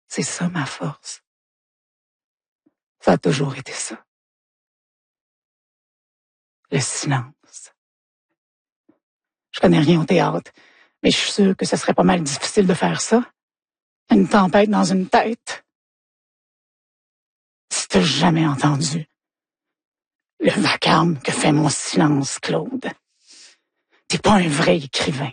C'est ça ma force. Ça a toujours été ça. Le silence. Je connais rien au théâtre, mais je suis sûre que ce serait pas mal difficile de faire ça. Une tempête dans une tête. Si t'as jamais entendu le vacarme que fait mon silence, Claude, t'es pas un vrai écrivain.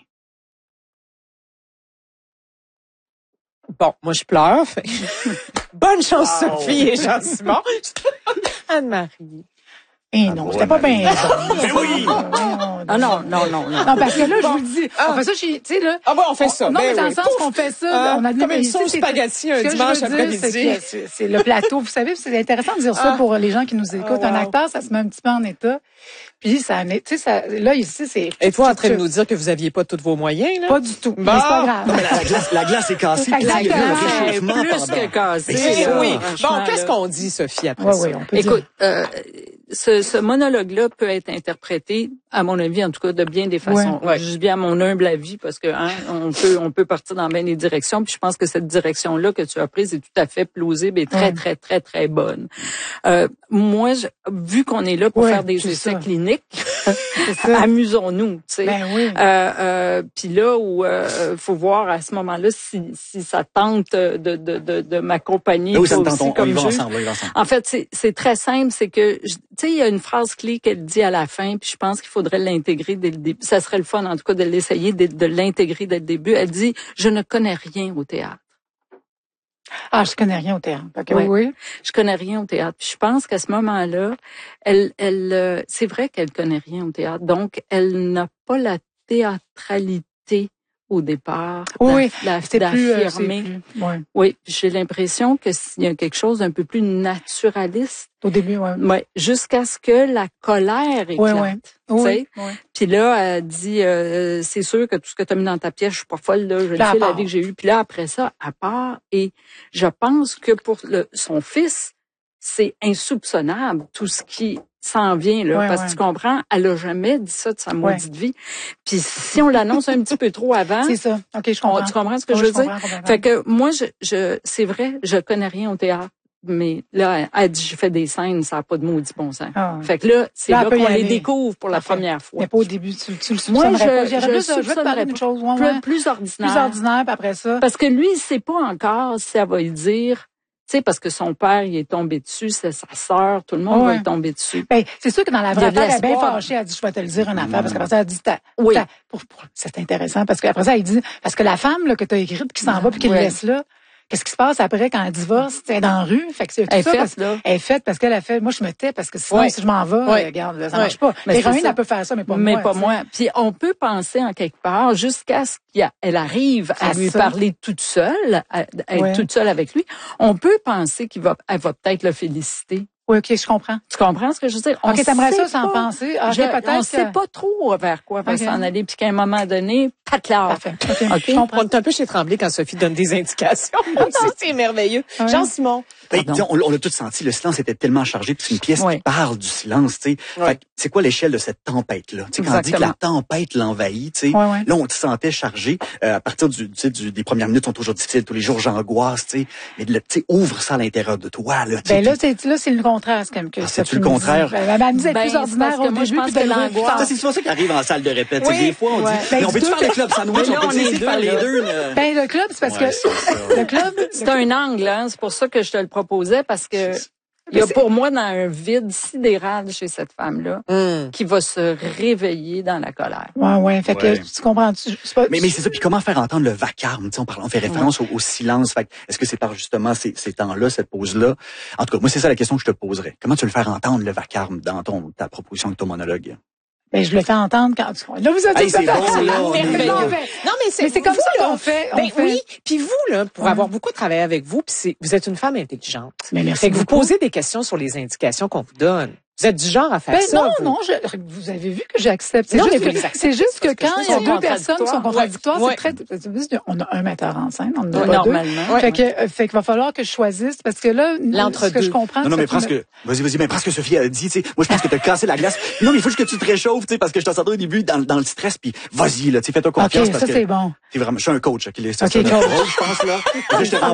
Bon, moi, je pleure. Bonne chance, Sophie et Jean-Simon. Anne-Marie. Eh non, c'était pas bien. Mais oui! Non, parce que là, je vous le dis, on fait ça chez, tu sais, là. Ah bon, on fait ça. Non, mais dans le sens qu'on fait ça, on a comme une sauce spaghetti un dimanche après-midi. C'est le plateau. Vous savez, c'est intéressant de dire ça pour les gens qui nous écoutent. Un acteur, ça se met un petit peu en état. Puis ça, tu sais, ça, là, ici, c'est. Et toi, en train de nous dire que vous aviez pas tous vos moyens, là? Pas du tout. Bon. Mais c'est pas grave. Non, mais la glace est cassée. Puis La il y a eu un glace est réchauffement plus pendant. que cassée. Mais Oui. Franchement, Bon, qu'est-ce là. qu'on dit, Sophie, après ça? Oui, on peut Écoute, dire. ce monologue-là peut être interprété, à mon avis, en tout cas, de bien des façons. Ouais. Je dis bien à mon humble avis, parce que on peut partir dans bien des directions. Puis je pense que cette direction-là que tu as prise est tout à fait plausible et très, très, très, très bonne. Moi, vu qu'on est là pour faire des essais cliniques, amusons-nous, tu sais. Ben oui. Puis là où faut voir à ce moment-là si ça tente de m'accompagner Oui, ça me aussi tente, on comme y va juge. ensemble, on y va ensemble. En fait, c'est très simple, c'est que tu sais, il y a une phrase clé qu'elle dit à la fin, puis je pense qu'il faudrait l'intégrer dès le début. Ça serait le fun, en tout cas, de l'essayer, de l'intégrer dès le début. Elle dit, je ne connais rien au théâtre. Ah, je connais rien au théâtre. Okay, Ouais. oui. Je connais rien au théâtre. Puis je pense qu'à ce moment-là, elle, c'est vrai qu'elle connaît rien au théâtre. Donc, elle n'a pas la théâtralité au départ. Oui, d'affirmer. Ouais. Oui, j'ai l'impression que s'il y a quelque chose d'un peu plus naturaliste. Au début, ouais. Ouais, jusqu'à ce que la colère éclate. Ouais. Oui. Puis là, elle dit, c'est sûr que tout ce que tu as mis dans ta pièce, je suis pas folle, là, je le sais, la vie que j'ai eue. Puis là, après ça, elle part. Et je pense que pour son fils, c'est insoupçonnable, tout ce qui s'en vient, là. Parce que tu comprends, elle a jamais dit ça de sa maudite vie. Puis si on l'annonce un petit peu trop avant. C'est ça. OK, je comprends. Tu comprends ce que je veux dire? Fait que moi, c'est vrai, je connais rien au théâtre. Mais là, elle dit, je fais des scènes, ça n'a pas de maudit bon sens. Fait que là, c'est là qu'on les découvre pour la première fois. Mais pas au début, tu le soupçonnerais moi, pas. Je vais te parler d'une chose. plus ordinaire. Plus ordinaire, puis après ça. Parce que lui, il sait pas encore si elle va lui dire, tu sais, parce que son père, il est tombé dessus, c'est sa sœur, tout le monde va lui tomber dessus. Ben, c'est sûr que dans la vraie affaire, elle est bien fâchée, elle dit, je vais te le dire une affaire, parce qu'après ça, elle dit, c'est intéressant, parce qu'après ça, elle dit, parce que la femme, là, que t'as écrite, qui s'en va, puis qui le laisse là, qu'est-ce qui se passe après quand elle divorce? Elle est dans la rue. Fait que c'est tout ça. Elle est faite parce qu'elle a fait. Moi, je me tais parce que sinon, si je m'en vais, regarde, là, ça marche pas. L'héroïne, elle peut faire ça, mais pas moi. Puis on peut penser en quelque part jusqu'à ce qu'elle arrive à lui parler toute seule, à être toute seule avec lui. On peut penser qu'elle va peut-être le féliciter. Oui, OK, je comprends. Tu comprends ce que je veux dire? OK, t'aimerais ça sans penser? On sait pas trop vers quoi va s'en aller, puis qu'à un moment donné, patlar. Parfait. OK. Je comprends. On est un peu chez Tremblay quand Sophie donne des indications. C'est merveilleux. Jean-Simon. On l'a tout senti, le silence était tellement chargé, puis c'est une pièce qui parle du silence, tu sais. Fait c'est quoi l'échelle de cette tempête-là? Tu sais, quand on dit que la tempête l'envahit, tu sais, là, on te sentait chargé. À partir des premières minutes sont toujours difficiles, tous les jours j'angoisse, tu sais. Mais tu sais, ouvre ça à l'intérieur de toi, là. Ben là, c'est le contraire, c'est comme que c'est le contraire. Elle me dit plus ordinaire au début, je pense que l'angoisse. C'est souvent ça qui arrive en salle de répète. Des fois, on dit, mais on peut-tu faire le club sandwich? On peut essayer de faire les deux, là. Ben, le club, c'est parce que, le club. C'est un angle, hein. C'est pour ça que je te le proposais, parce que il y a pour moi dans un vide sidéral chez cette femme-là qui va se réveiller dans la colère. Ouais. Fait que tu comprends. Mais c'est ça. Puis comment faire entendre le vacarme? On fait référence au silence. Fait est-ce que c'est par justement ces temps-là, cette pause-là? En tout cas, moi, c'est ça la question que je te poserais. Comment tu veux le faire entendre le vacarme dans ta proposition de ton monologue? Ben, je le fais entendre quand tu... Là, vous êtes c'est bon, là. Non, mais c'est comme ça qu'on fait. Oui. Puis vous, là, pour avoir beaucoup travaillé avec vous, puis vous êtes une femme intelligente. Mais merci. Fait que vous posez des questions sur les indications qu'on vous donne. Vous êtes du genre à faire ça. Non, vous avez vu que j'accepte. C'est juste que quand il y a deux personnes qui sont contradictoires, c'est très, on a un metteur en scène, on en a pas normalement. Fait qu'il va falloir que je choisisse, parce que là, ce que je comprends. Non, mais presque, vas-y, mais presque Sophie a dit, tu sais, moi, je pense que t'as cassé la glace. Non, mais il faut juste que tu te réchauffes, tu sais, parce que je t'entendais au début dans le stress, puis vas-y, là, tu sais, fais-toi confiance. OK, ça, c'est bon. Je suis un coach, OK, je pense, là.